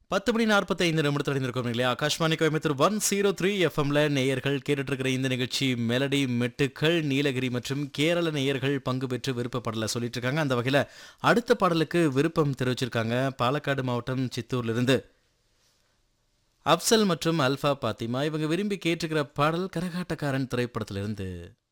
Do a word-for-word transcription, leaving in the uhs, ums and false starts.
பத்து மணி நாற்பத்தி ஐந்து நிமிடத்தில் அடைந்திருக்கோம் இல்லையா? ஆகாஷ்வாணி கோயம்புத்தூர் நூற்று மூன்று எஃப்எம்ல நேயர்கள் கேட்டுட்டு இருக்கிற இந்த நிகழ்ச்சி மெலடி மெட்டுக்கள். நீலகிரி மற்றும் கேரள நேயர்கள் பங்கு பெற்று விருப்ப பாடலை சொல்லிட்டு இருக்காங்க. அந்த வகையில அடுத்த பாடலுக்கு விருப்பம் தெரிவிச்சிருக்காங்க பாலக்காடு மாவட்டம் சித்தூர்ல இருந்து அப்சல் மற்றும் அல்ஃபா பாத்திமா. இவங்க விரும்பி கேட்டுக்கிற பாடல் கரகாட்டக்காரன் திரைப்படத்திலிருந்து.